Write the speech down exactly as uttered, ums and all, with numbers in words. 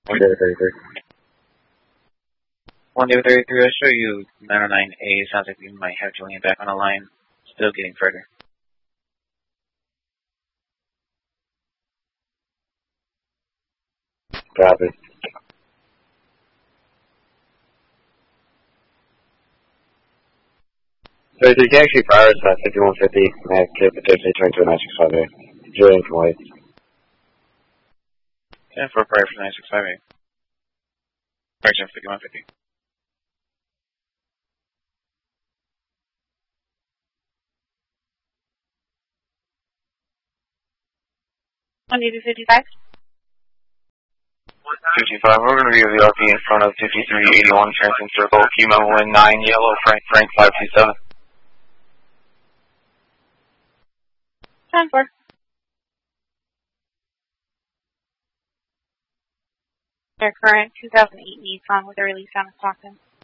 one David thirty-three. one David thirty-three, I'll show you nine oh nine A. Sounds like we might have Julian back on the line. Still getting further. Copy. So you can actually prioritize fifty-one fifty, and could potentially turn to a nine six five A. Julian can wait. ten four prior for nine six five A. Correction, fifty-one fifty. one eighty fifty-five. fifty-five, we're going to review the R P in front of fifty-three eighty-one, Transom Circle, Q Memo in nine, Yellow, Frank, Frank, five two seven. ten four. Their current two thousand eight Nissan with a release on Stockton.